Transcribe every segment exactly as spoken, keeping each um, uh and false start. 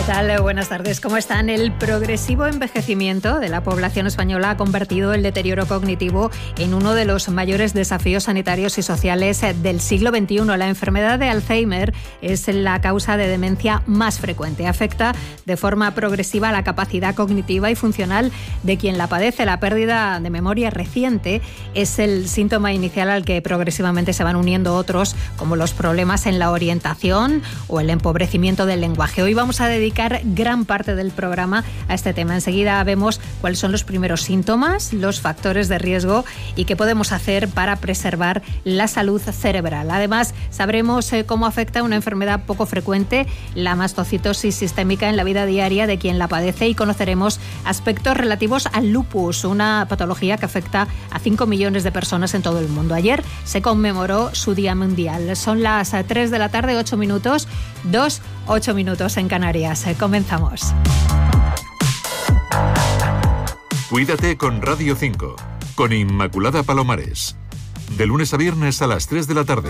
tal? Buenas tardes, ¿cómo están? El progresivo envejecimiento de la población española ha convertido el deterioro cognitivo en uno de los mayores desafíos sanitarios y sociales del siglo veintiuno. La enfermedad de Alzheimer es la causa de demencia más frecuente. Afecta de forma progresiva la capacidad cognitiva y funcional de quien la padece. La pérdida de memoria reciente es el síntoma inicial al que progresivamente se van uniendo otros, como los problemas en la orientación o el empobrecimiento del lenguaje. Hoy vamos a dedicar gran parte del programa a este tema. Enseguida vemos cuáles son los primeros síntomas, los factores de riesgo y qué podemos hacer para preservar la salud cerebral. Además, sabremos eh, cómo afecta una enfermedad poco frecuente, la mastocitosis sistémica, en la vida diaria de quien la padece, y conoceremos aspectos relativos al lupus, una patología que afecta a cinco millones de personas en todo el mundo. Ayer se conmemoró su Día Mundial. Son las tres de la tarde, ocho minutos, dos, ocho minutos en Canarias. Comenzamos. Cuídate con Radio cinco, con Inmaculada Palomares. De lunes a viernes a las tres de la tarde.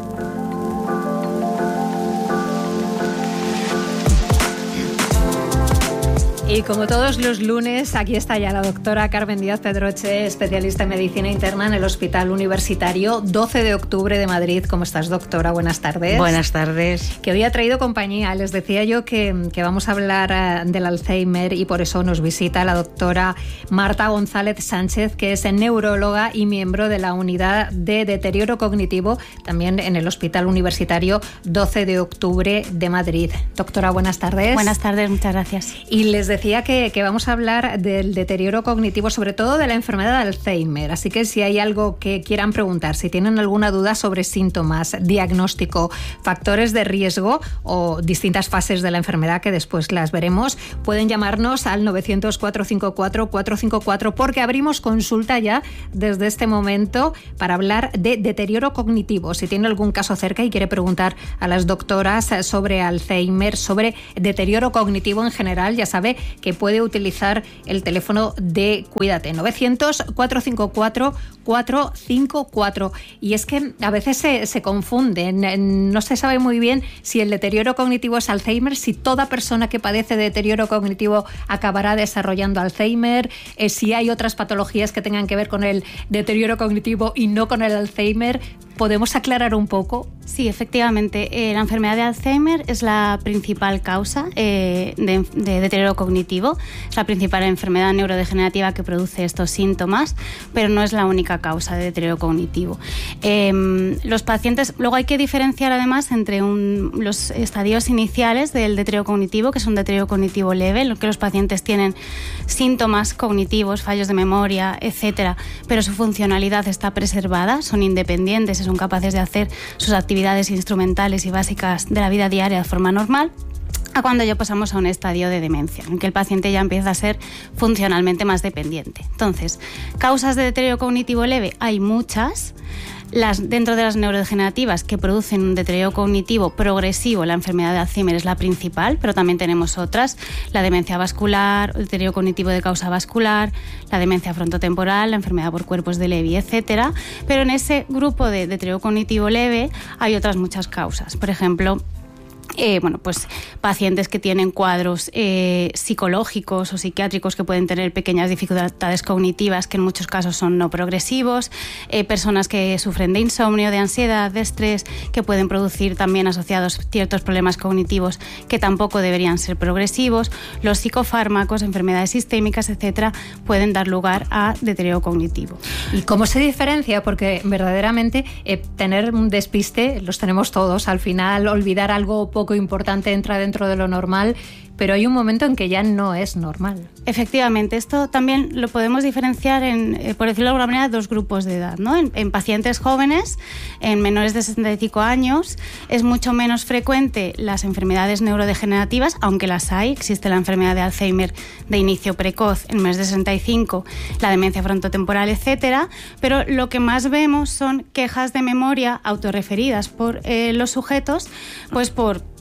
Y como todos los lunes, aquí está ya la doctora Carmen Díaz Pedroche, especialista en medicina interna en el Hospital Universitario doce de octubre de Madrid. ¿Cómo estás, doctora? Buenas tardes. Buenas tardes. Que hoy ha traído compañía. Les decía yo que, que vamos a hablar uh, del Alzheimer, y por eso nos visita la doctora Marta González Sánchez, que es neuróloga y miembro de la Unidad de Deterioro Cognitivo, también en el Hospital Universitario doce de octubre de Madrid. Doctora, buenas tardes. Buenas tardes, muchas gracias. Y les decía Decía que, que vamos a hablar del deterioro cognitivo, sobre todo de la enfermedad de Alzheimer. Así que si hay algo que quieran preguntar, si tienen alguna duda sobre síntomas, diagnóstico, factores de riesgo o distintas fases de la enfermedad, que después las veremos, pueden llamarnos al novecientos, cuatrocientos cincuenta y cuatro, cuatrocientos cincuenta y cuatro, porque abrimos consulta ya desde este momento para hablar de deterioro cognitivo. Si tiene algún caso cerca y quiere preguntar a las doctoras sobre Alzheimer, sobre deterioro cognitivo en general, ya sabe que puede utilizar el teléfono de Cuídate, novecientos, cuatrocientos cincuenta y cuatro, cuatrocientos cincuenta y cuatro. Y es que a veces se, se confunden, no se sabe muy bien si el deterioro cognitivo es Alzheimer, si toda persona que padece de deterioro cognitivo acabará desarrollando Alzheimer, eh, si hay otras patologías que tengan que ver con el deterioro cognitivo y no con el Alzheimer. ¿Podemos aclarar un poco? Sí, efectivamente. Eh, la enfermedad de Alzheimer es la principal causa eh, de, de deterioro cognitivo. Es la principal enfermedad neurodegenerativa que produce estos síntomas, pero no es la única causa de deterioro cognitivo. Eh, los pacientes, luego hay que diferenciar además entre un, los estadios iniciales del deterioro cognitivo, que es un deterioro cognitivo leve, en lo que los pacientes tienen síntomas cognitivos, fallos de memoria, etcétera, pero su funcionalidad está preservada, son independientes, son capaces de hacer sus actividades instrumentales y básicas de la vida diaria de forma normal, a cuando ya pasamos a un estadio de demencia, en que el paciente ya empieza a ser funcionalmente más dependiente. Entonces, causas de deterioro cognitivo leve hay muchas. Las, dentro de las neurodegenerativas que producen un deterioro cognitivo progresivo, la enfermedad de Alzheimer es la principal, pero también tenemos otras, la demencia vascular, el deterioro cognitivo de causa vascular, la demencia frontotemporal, la enfermedad por cuerpos de Lewy, etcétera. Pero en ese grupo de deterioro cognitivo leve hay otras muchas causas. Por ejemplo, Eh, bueno, pues pacientes que tienen cuadros eh, psicológicos o psiquiátricos que pueden tener pequeñas dificultades cognitivas que en muchos casos son no progresivos, eh, personas que sufren de insomnio, de ansiedad, de estrés, que pueden producir también asociados ciertos problemas cognitivos que tampoco deberían ser progresivos. Los psicofármacos, enfermedades sistémicas, etcétera, pueden dar lugar a deterioro cognitivo. ¿Y cómo se diferencia? Porque verdaderamente eh, tener un despiste los tenemos todos. Al final, olvidar algo poco importante entra dentro de lo normal, pero hay un momento en que ya no es normal. Efectivamente, esto también lo podemos diferenciar en, eh, por decirlo de alguna manera, dos grupos de edad, ¿no? En, en pacientes jóvenes, en menores de sesenta y cinco años, es mucho menos frecuente las enfermedades neurodegenerativas, aunque las hay. Existe la enfermedad de Alzheimer de inicio precoz en menores de sesenta y cinco, la demencia frontotemporal, etcétera, pero lo que más vemos son quejas de memoria autorreferidas por eh, los sujetos, pues por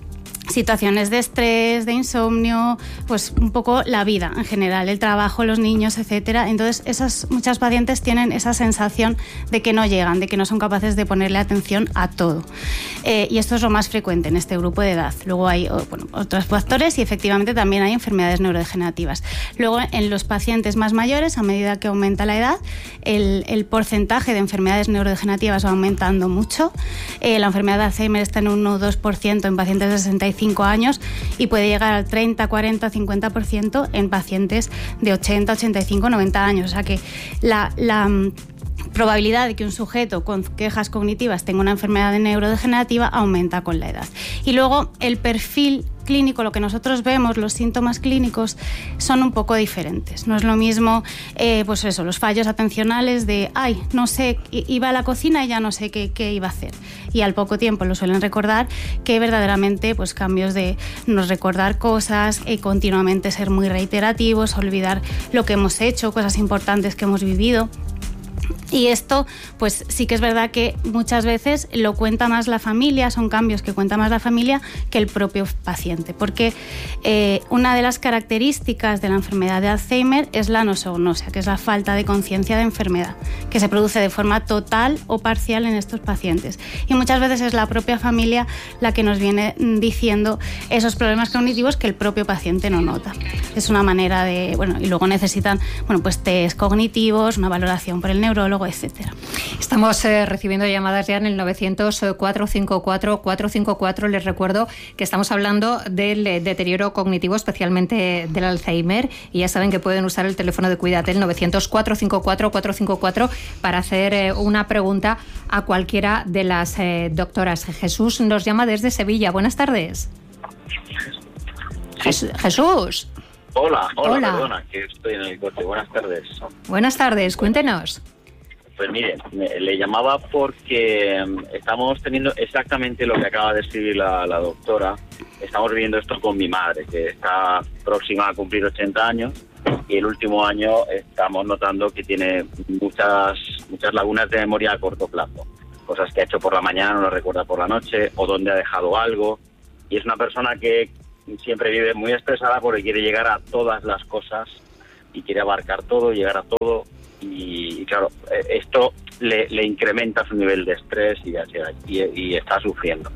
situaciones de estrés, de insomnio, pues un poco la vida en general, el trabajo, los niños, etcétera. Entonces, esas, muchas pacientes tienen esa sensación de que no llegan, de que no son capaces de ponerle atención a todo. Eh, y esto es lo más frecuente en este grupo de edad. Luego hay bueno, otros factores y efectivamente también hay enfermedades neurodegenerativas. Luego, en los pacientes más mayores, a medida que aumenta la edad, el, el porcentaje de enfermedades neurodegenerativas va aumentando mucho. Eh, la enfermedad de Alzheimer está en un uno o dos por ciento en pacientes de sesenta y cinco años y puede llegar al treinta, cuarenta, cincuenta por ciento en pacientes de ochenta, ochenta y cinco, noventa años. O sea que la, la probabilidad de que un sujeto con quejas cognitivas tenga una enfermedad neurodegenerativa aumenta con la edad. Y luego el perfil clínico, lo que nosotros vemos, los síntomas clínicos son un poco diferentes. No es lo mismo, eh, pues eso, los fallos atencionales de, ay, no sé, iba a la cocina y ya no sé qué, qué iba a hacer. Y al poco tiempo lo suelen recordar, que verdaderamente, pues cambios de no recordar cosas, eh, continuamente ser muy reiterativos, olvidar lo que hemos hecho, cosas importantes que hemos vivido. Y esto, pues sí que es verdad que muchas veces lo cuenta más la familia, son cambios que cuenta más la familia que el propio paciente, porque eh, una de las características de la enfermedad de Alzheimer es la nosognosia, que es la falta de conciencia de enfermedad, que se produce de forma total o parcial en estos pacientes. Y muchas veces es la propia familia la que nos viene diciendo esos problemas cognitivos que el propio paciente no nota. Es una manera de, bueno, y luego necesitan, bueno, pues test cognitivos, una valoración por el neurólogo, etcétera. Estamos eh, recibiendo llamadas ya en el novecientos, cuatrocientos cincuenta y cuatro, cuatrocientos cincuenta y cuatro. Les recuerdo que estamos hablando del eh, deterioro cognitivo, especialmente del Alzheimer, y ya saben que pueden usar el teléfono de Cuídatel novecientos, cuatrocientos cincuenta y cuatro, cuatrocientos cincuenta y cuatro para hacer eh, una pregunta a cualquiera de las eh, doctoras. Jesús nos llama desde Sevilla. Buenas tardes. Sí. Jesús. Hola, hola, hola, perdona, que estoy en el coche. Buenas tardes. Buenas tardes, cuéntenos. Pues mire, le llamaba porque estamos teniendo exactamente lo que acaba de escribir la, la doctora. Estamos viviendo esto con mi madre, que está próxima a cumplir ochenta años, y el último año estamos notando que tiene muchas muchas lagunas de memoria a corto plazo. Cosas que ha hecho por la mañana no las recuerda por la noche, o donde ha dejado algo. Y es una persona que siempre vive muy estresada porque quiere llegar a todas las cosas y quiere abarcar todo, llegar a todo. Y, y claro, esto le, le incrementa su nivel de estrés y, y, y está sufriendo.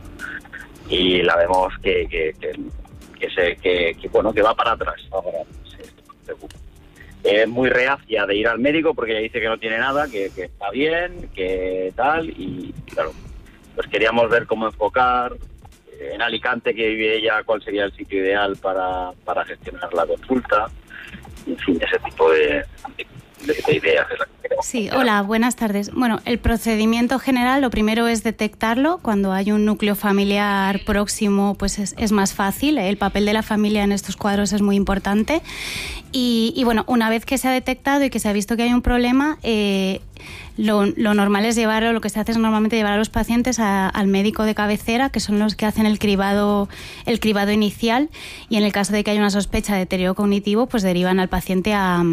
Y la vemos que que, que, que, se, que, que bueno que va para atrás. Va para atrás. Es muy reacia de ir al médico porque ella dice que no tiene nada, que, que está bien, que tal. Y claro, pues queríamos ver cómo enfocar. En Alicante, que vive ella, cuál sería el sitio ideal para, para gestionar la consulta. En fin, ese tipo de... De, de ideas es la que queremos. Sí, hola, buenas tardes. Bueno, el procedimiento general, lo primero es detectarlo. Cuando hay un núcleo familiar próximo, pues es, es más fácil. El papel de la familia en estos cuadros es muy importante. Y, y bueno, una vez que se ha detectado y que se ha visto que hay un problema, eh, lo, lo normal es llevarlo, lo que se hace es normalmente llevar a los pacientes a, al médico de cabecera, que son los que hacen el cribado, el cribado inicial, y en el caso de que haya una sospecha de deterioro cognitivo, pues derivan al paciente a...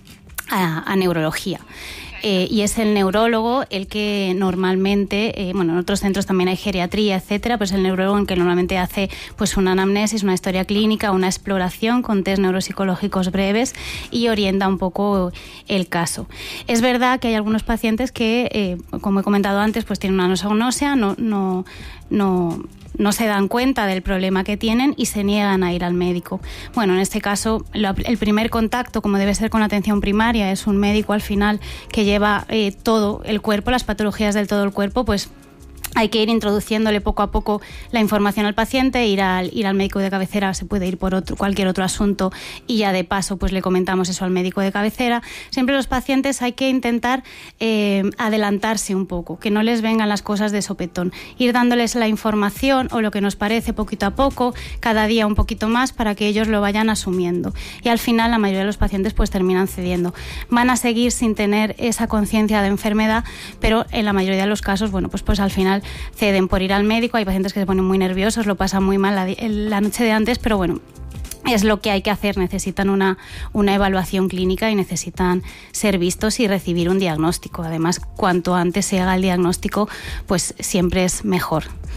A, a neurología. Eh, y es el neurólogo el que normalmente, eh, bueno, en otros centros también hay geriatría, etcétera, pues el neurólogo el que normalmente hace pues una anamnesis, una historia clínica, una exploración con test neuropsicológicos breves y orienta un poco el caso. Es verdad que hay algunos pacientes que, eh, como he comentado antes, pues tienen una nosognosia, no, no, no no se dan cuenta del problema que tienen y se niegan a ir al médico. Bueno, en este caso, lo, el primer contacto, como debe ser con la atención primaria, es un médico al final que lleva eh, todo el cuerpo, las patologías del todo el cuerpo, pues hay que ir introduciéndole poco a poco la información al paciente, ir al, ir al médico de cabecera, se puede ir por otro, cualquier otro asunto y ya de paso pues le comentamos eso al médico de cabecera. Siempre los pacientes hay que intentar eh, adelantarse un poco, que no les vengan las cosas de sopetón, ir dándoles la información o lo que nos parece poquito a poco, cada día un poquito más para que ellos lo vayan asumiendo. Y al final la mayoría de los pacientes pues terminan cediendo. Van a seguir sin tener esa conciencia de enfermedad, pero en la mayoría de los casos, bueno, pues, pues al final ceden por ir al médico. Hay pacientes que se ponen muy nerviosos, lo pasan muy mal la, la noche de antes, pero bueno, es lo que hay que hacer. Necesitan una, una evaluación clínica y necesitan ser vistos y recibir un diagnóstico. Además, cuanto antes se haga el diagnóstico, pues siempre es mejor.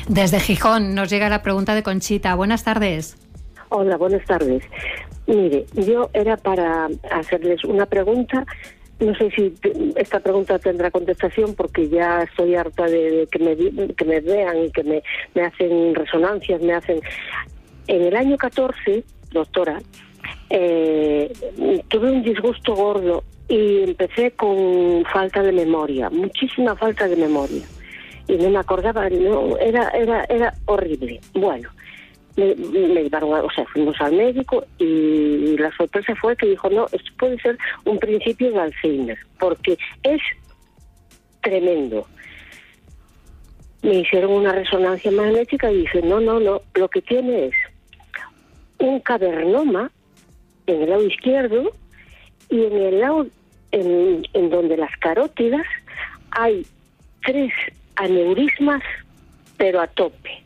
Desde Gijón nos llega la pregunta de Conchita. Buenas tardes. Hola, buenas tardes. Mire, yo era para hacerles una pregunta. No sé si esta pregunta tendrá contestación porque ya estoy harta de, de que, me, que me vean y que me, me hacen resonancias, me hacen... En el año catorce, doctora, eh, tuve un disgusto gordo y empecé con falta de memoria, muchísima falta de memoria. Y no me acordaba, no, era, era, era horrible. Bueno, me, me llevaron, a, o sea, fuimos al médico y la sorpresa fue que dijo, no, esto puede ser un principio de Alzheimer, porque es tremendo. Me hicieron una resonancia magnética y dice, no, no, no, lo que tiene es un cavernoma en el lado izquierdo y en el lado en, en donde las carótidas hay tres aneurismas, pero a tope.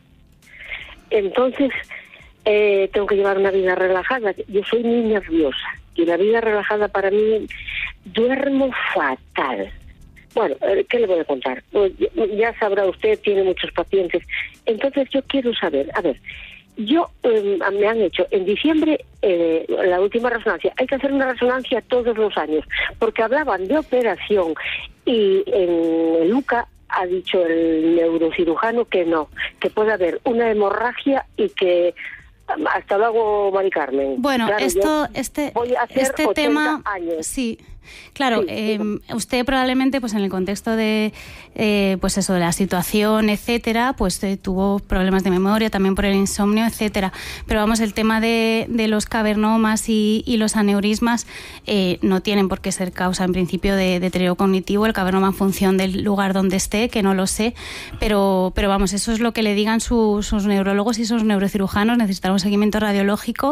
Entonces, eh, tengo que llevar una vida relajada. Yo soy muy nerviosa y la vida relajada para mí, duermo fatal. Bueno, ¿qué le voy a contar? Pues ya sabrá usted, tiene muchos pacientes. Entonces yo quiero saber, a ver, yo eh, me han hecho en diciembre eh, la última resonancia. Hay que hacer una resonancia todos los años, porque hablaban de operación y en el U C A ha dicho el neurocirujano que no, que puede haber una hemorragia y que... Hasta luego, Mari Carmen. Bueno, claro, esto, este, voy a hacer este tema, años. sí, claro, sí, eh, usted probablemente, pues en el contexto de, eh, pues eso, de la situación, etcétera, pues eh, tuvo problemas de memoria, también por el insomnio, etcétera. Pero vamos, el tema de, de los cavernomas y, y los aneurismas eh, no tienen por qué ser causa, en principio, de deterioro cognitivo. El cavernoma en función del lugar donde esté, que no lo sé, pero, pero vamos, eso es lo que le digan su, sus neurólogos y sus neurocirujanos. Necesitamos seguimiento radiológico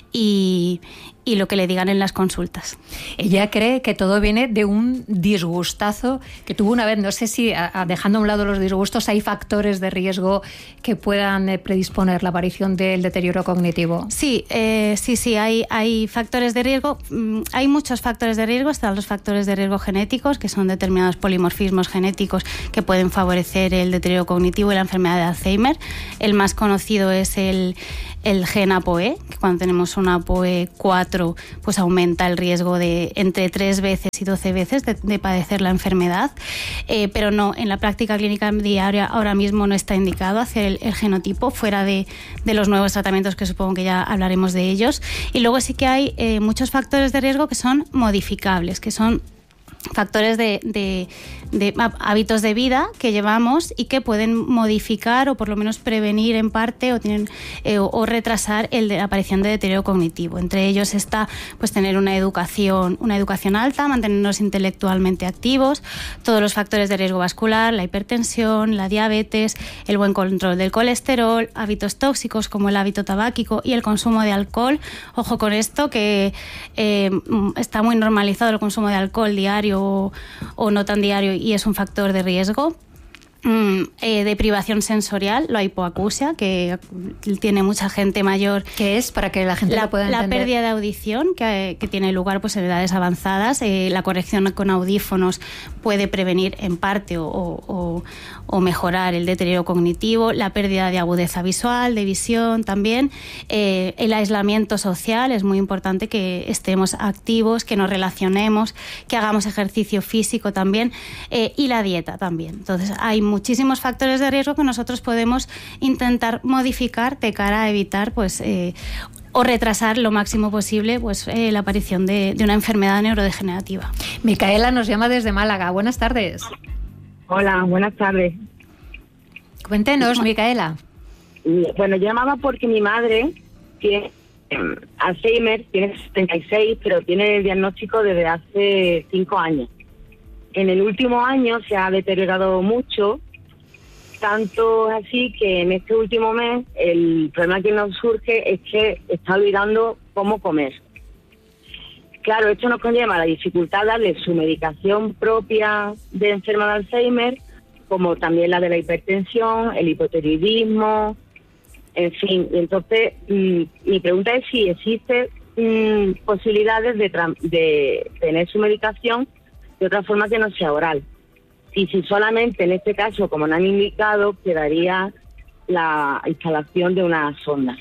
y, y lo que le digan en las consultas. Ella cree que todo viene de un disgustazo que tuvo una vez. No sé si, a, a, dejando a un lado los disgustos, hay factores de riesgo que puedan eh, predisponer la aparición del deterioro cognitivo. Sí, eh, sí, sí, hay, hay factores de riesgo. Hay muchos factores de riesgo. Están los factores de riesgo genéticos, que son determinados polimorfismos genéticos que pueden favorecer el deterioro cognitivo y la enfermedad de Alzheimer. El más conocido es el el gen ApoE, que cuando tenemos un ApoE cuatro, pues aumenta el riesgo de entre tres veces y doce veces de, de padecer la enfermedad, eh, pero no, en la práctica clínica diaria ahora mismo no está indicado hacer el, el genotipo, fuera de, de los nuevos tratamientos que supongo que ya hablaremos de ellos. Y luego sí que hay eh, muchos factores de riesgo que son modificables, que son factores de, de, de hábitos de vida que llevamos y que pueden modificar o por lo menos prevenir en parte o, tienen, eh, o, o retrasar el de la aparición de deterioro cognitivo. Entre ellos está pues tener una educación, una educación alta, mantenernos intelectualmente activos, todos los factores de riesgo vascular, la hipertensión, la diabetes, el buen control del colesterol, hábitos tóxicos como el hábito tabáquico y el consumo de alcohol. Ojo con esto, que eh, está muy normalizado el consumo de alcohol diario O, o no tan diario y es un factor de riesgo. Mm, eh, de privación sensorial, la hipoacusia, que tiene mucha gente mayor. ¿Qué es? Para que la gente la, lo pueda entender. La pérdida de audición, que, que tiene lugar pues, en edades avanzadas. Eh, la corrección con audífonos puede prevenir en parte o, o, o mejorar el deterioro cognitivo. La pérdida de agudeza visual, de visión también. Eh, el aislamiento social, es muy importante que estemos activos, que nos relacionemos, que hagamos ejercicio físico también. Eh, y la dieta también. Entonces hay muchísimos factores de riesgo que nosotros podemos intentar modificar de cara a evitar pues eh, o retrasar lo máximo posible pues eh, la aparición de, de una enfermedad neurodegenerativa. Micaela nos llama desde Málaga. Buenas tardes. Hola, buenas tardes. Cuéntenos, Micaela. Bueno, llamaba porque mi madre tiene eh, Alzheimer, tiene setenta y seis, pero tiene el diagnóstico desde hace cinco años. En el último año se ha deteriorado mucho, tanto así que en este último mes el problema que nos surge es que está olvidando cómo comer. Claro, esto nos conlleva la dificultad de darle su medicación propia de enferma de Alzheimer, como también la de la hipertensión, el hipotiroidismo, en fin. Entonces, mmm, mi pregunta es si existe mmm, posibilidades de, tra- de tener su medicación de otra forma que no sea oral. Y si solamente en este caso, como no han indicado, quedaría la instalación de una sonda.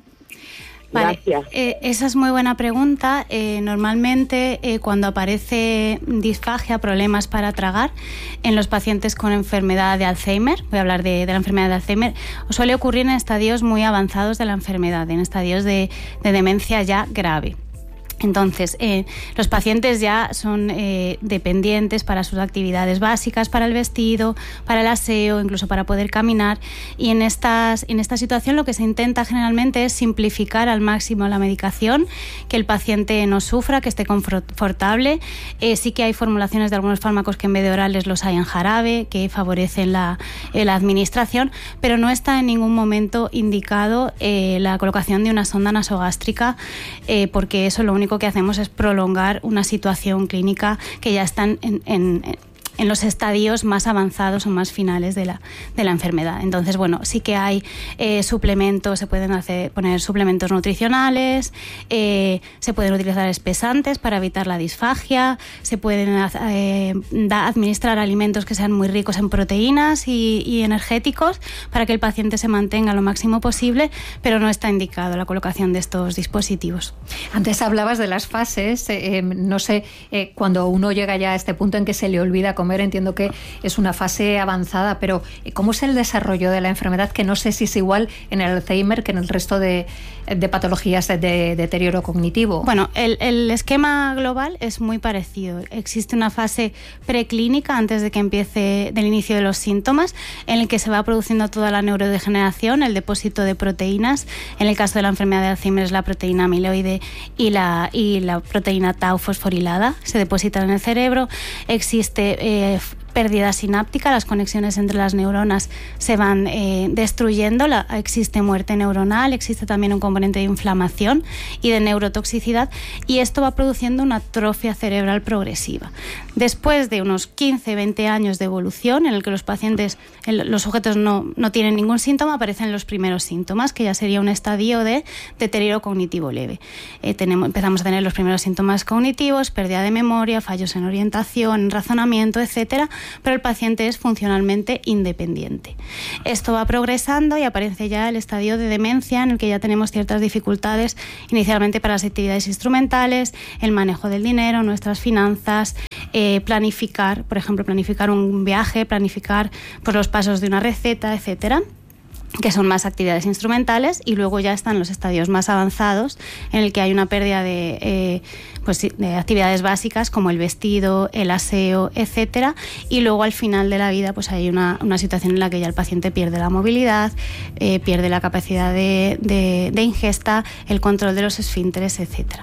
Vale, Gracias. Eh, esa es muy buena pregunta. Eh, normalmente eh, cuando aparece disfagia, problemas para tragar, en los pacientes con enfermedad de Alzheimer, voy a hablar de, de la enfermedad de Alzheimer, suele ocurrir en estadios muy avanzados de la enfermedad, en estadios de, de demencia ya grave. Entonces, eh, los pacientes ya son eh, dependientes para sus actividades básicas, para el vestido, para el aseo, incluso para poder caminar. Y en, estas, en esta situación lo que se intenta generalmente es simplificar al máximo la medicación, que el paciente no sufra, que esté confortable. Eh, sí que hay formulaciones de algunos fármacos que en vez de orales los hay en jarabe, que favorecen la, eh, la administración, pero no está en ningún momento indicado eh, la colocación de una sonda nasogástrica, eh, porque eso lo único que hacemos es prolongar una situación clínica que ya está en, en, en los estadios más avanzados o más finales de la, de la enfermedad. Entonces, bueno, sí que hay eh, suplementos, se pueden hacer, poner suplementos nutricionales, eh, se pueden utilizar espesantes para evitar la disfagia, se pueden eh, da, administrar alimentos que sean muy ricos en proteínas y, y energéticos para que el paciente se mantenga lo máximo posible, pero no está indicado la colocación de estos dispositivos. Antes hablabas de las fases, eh, no sé, eh, cuando uno llega ya a este punto en que se le olvida comer, entiendo que es una fase avanzada, pero ¿cómo es el desarrollo de la enfermedad? Que no sé si es igual en el Alzheimer que en el resto de, de patologías de, de deterioro cognitivo. Bueno, el, el esquema global es muy parecido. Existe una fase preclínica antes de que empiece del inicio de los síntomas, en el que se va produciendo toda la neurodegeneración, el depósito de proteínas. En el caso de la enfermedad de Alzheimer es la proteína amiloide y la, y la proteína tau fosforilada. Se depositan en el cerebro. Existe eh, pérdida sináptica, las conexiones entre las neuronas se van eh, destruyendo, la, existe muerte neuronal, existe también un componente de inflamación y de neurotoxicidad, y esto va produciendo una atrofia cerebral progresiva. Después de unos quince a veinte años de evolución, en el que los pacientes, el, los sujetos no, no tienen ningún síntoma, aparecen los primeros síntomas, que ya sería un estadio de deterioro cognitivo leve. Eh, tenemos, empezamos a tener los primeros síntomas cognitivos, pérdida de memoria, fallos en orientación, en razonamiento, etcétera, pero el paciente es funcionalmente independiente. Esto va progresando y aparece ya el estadio de demencia, en el que ya tenemos ciertas dificultades inicialmente para las actividades instrumentales, el manejo del dinero, nuestras finanzas, eh, planificar, por ejemplo, planificar un viaje, planificar pues, los pasos de una receta, etcétera, que son más actividades instrumentales, y luego ya están los estadios más avanzados en el que hay una pérdida de, eh, pues, de actividades básicas como el vestido, el aseo, etcétera, y luego al final de la vida pues hay una, una situación en la que ya el paciente pierde la movilidad, eh, pierde la capacidad de, de, de ingesta, el control de los esfínteres, etcétera.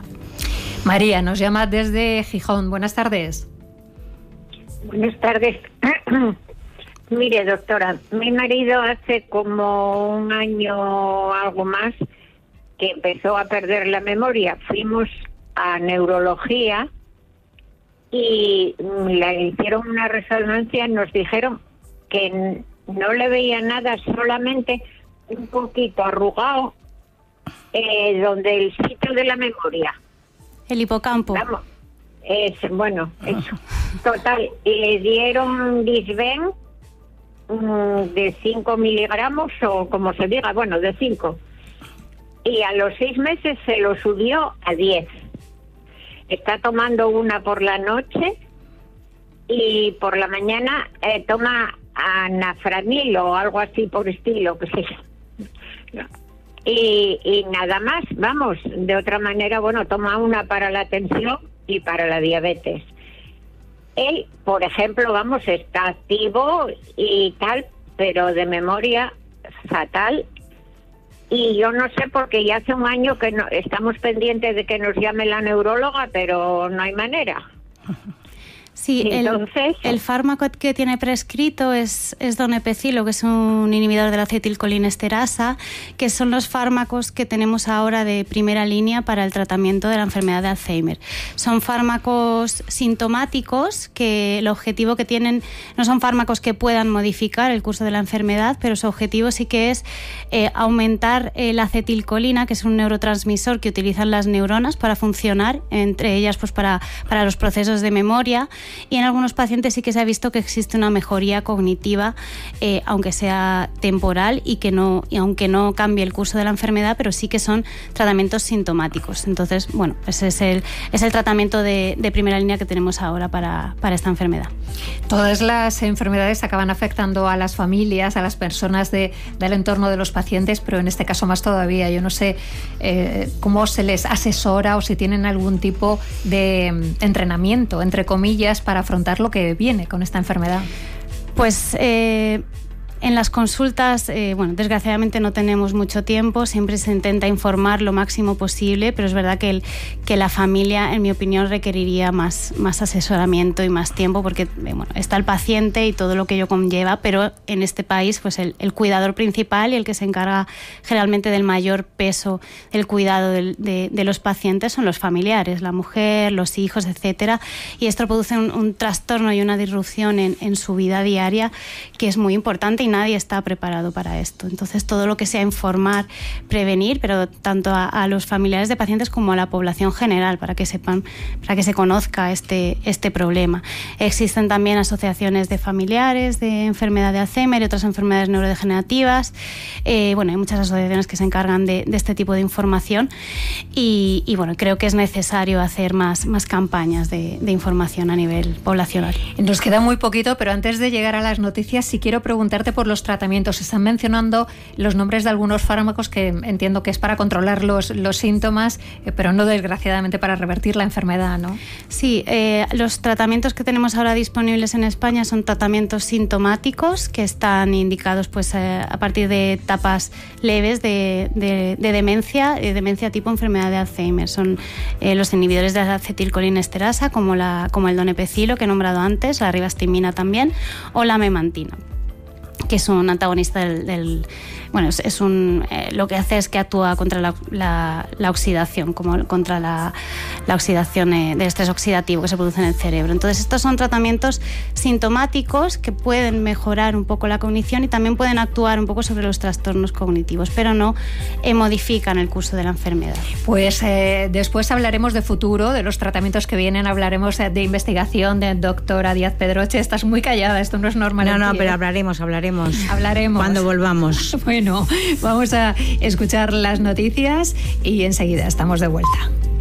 María nos llama desde Gijón. Buenas tardes. Buenas tardes. Mire, doctora, mi marido hace como un año o algo más que empezó a perder la memoria. Fuimos a neurología y le hicieron una resonancia y nos dijeron que no le veía nada, solamente un poquito arrugado eh, donde el sitio de la memoria. El hipocampo. Vamos, es, bueno, eso. Total, le dieron Disven de cinco miligramos o como se diga, bueno, de cinco, y a los seis meses se lo subió a diez. Está tomando una por la noche y por la mañana eh, toma anafranil o algo así por estilo, que sea. Y, y nada más, vamos, de otra manera, bueno, toma una para la tensión y para la diabetes. Él, por ejemplo, vamos, está activo y tal, pero de memoria fatal. Y yo no sé, porque ya hace un año que no, estamos pendientes de que nos llame la neuróloga, pero no hay manera. Sí, Entonces, el, el fármaco que tiene prescrito es, es donepezilo, que es un inhibidor de la acetilcolinesterasa, que son los fármacos que tenemos ahora de primera línea para el tratamiento de la enfermedad de Alzheimer. Son fármacos sintomáticos que el objetivo que tienen, no son fármacos que puedan modificar el curso de la enfermedad, pero su objetivo sí que es eh, aumentar eh, la acetilcolina, que es un neurotransmisor que utilizan las neuronas para funcionar, entre ellas pues para, para los procesos de memoria, y en algunos pacientes sí que se ha visto que existe una mejoría cognitiva, eh, aunque sea temporal y que no, y aunque no cambie el curso de la enfermedad, pero sí que son tratamientos sintomáticos. Entonces, bueno, ese es el, es el tratamiento de, de primera línea que tenemos ahora para, para esta enfermedad. Todas las enfermedades acaban afectando a las familias, a las personas de, del entorno de los pacientes, pero en este caso más todavía. Yo no sé eh, cómo se les asesora o si tienen algún tipo de entrenamiento, entre comillas, para afrontar lo que viene con esta enfermedad. Pues eh, en las consultas, eh, bueno, desgraciadamente no tenemos mucho tiempo, siempre se intenta informar lo máximo posible, pero es verdad que, el, que la familia, en mi opinión, requeriría más, más asesoramiento y más tiempo, porque eh, bueno, está el paciente y todo lo que ello conlleva, pero en este país pues el, el cuidador principal y el que se encarga generalmente del mayor peso del cuidado de, de, de los pacientes son los familiares, la mujer, los hijos, etcétera, y esto produce un, un trastorno y una disrupción en, en su vida diaria que es muy importante y nadie está preparado para esto. Entonces, todo lo que sea informar, prevenir, pero tanto a, a los familiares de pacientes como a la población general, para que sepan, para que se conozca este, este problema. Existen también asociaciones de familiares de enfermedad de Alzheimer y otras enfermedades neurodegenerativas. Eh, bueno, hay muchas asociaciones que se encargan de, de este tipo de información y, y bueno, creo que es necesario hacer más, más campañas de, de información a nivel poblacional. Nos queda muy poquito, pero antes de llegar a las noticias, sí quiero preguntarte por los tratamientos. Están mencionando los nombres de algunos fármacos que entiendo que es para controlar los, los síntomas, eh, pero no desgraciadamente para revertir la enfermedad, ¿no? Sí, eh, los tratamientos que tenemos ahora disponibles en España son tratamientos sintomáticos que están indicados pues, eh, a partir de etapas leves de, de, de demencia, eh, demencia tipo enfermedad de Alzheimer. Son eh, los inhibidores de la acetilcolinesterasa, como, la, como el donepezilo que he nombrado antes, la ribastimina también, o la memantina, que es un antagonista del, del bueno, es, es un eh, lo que hace es que actúa contra la, la, la oxidación, como contra la, la oxidación eh, del estrés oxidativo que se produce en el cerebro. Entonces, estos son tratamientos sintomáticos que pueden mejorar un poco la cognición y también pueden actuar un poco sobre los trastornos cognitivos, pero no eh, modifican el curso de la enfermedad. Pues eh, después hablaremos de futuro, de los tratamientos que vienen, hablaremos de investigación de doctora Díaz Pedroche. Estás muy callada, esto no es normal. No, no, pero hablaremos, hablaremos. Hablaremos. Cuando volvamos. Bueno, vamos a escuchar las noticias y enseguida estamos de vuelta.